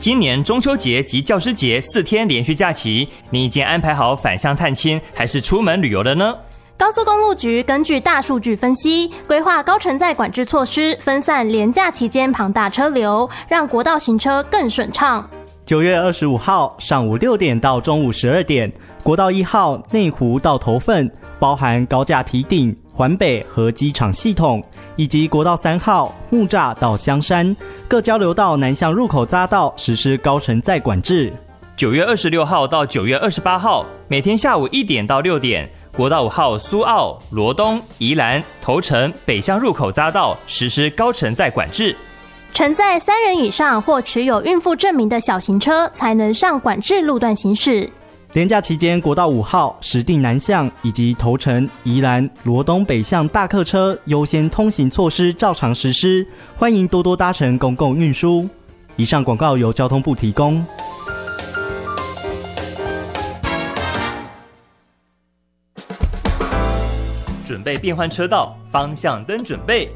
今年中秋节及教师节4天连续假期，你已经安排好返乡探亲还是出门旅游了呢？ 高速公路局根据大数据分析，规划高承载管制措施，分散连假期间庞大车流，让国道行车更顺畅。 9月25号上午6点到中午12点，国道1号内湖到头份，包含高架堤顶、环北和机场系统，以及国道3号木栅到香山各交流道南向入口匝道实施高承载管制。 9月26号到9月28号，每天下午1点到6点，国道5号苏澳、罗东、宜兰、头城北向入口匝道实施高承载管制。 承载3人以上或持有孕妇证明的小型车才能上管制路段行驶。 连假期间，国道5号石碇南向以及头城、宜兰、罗东北向大客车优先通行措施照常实施，欢迎多多搭乘公共运输。以上广告由交通部提供。 准备变换车道，方向灯准备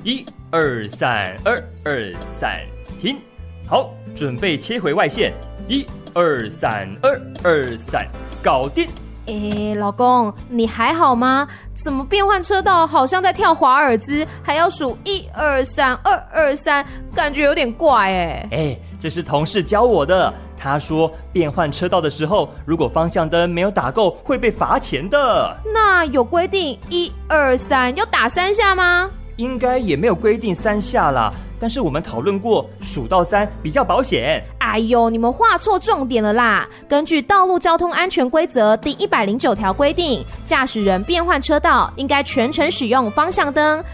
，1、2、3、2、2、3，停。好，准备切回外线，1、2、3、2、2、3，搞定。 老公，你还好吗？怎么变换车道好像在跳华尔兹，还要数1、2、3、2、2、3，感觉有点怪这是同事教我的。他说变换车道的时候，如果方向灯没有打够，会被罚钱的。那有规定1、2、3要打3下吗？ 应该也没有规定3下啦，但是我们讨论过，数到3比较保险。 哎呦，你们画错重点了啦！根据《道路交通安全规则》第109条规定，驾驶人变换车道应该全程使用方向灯，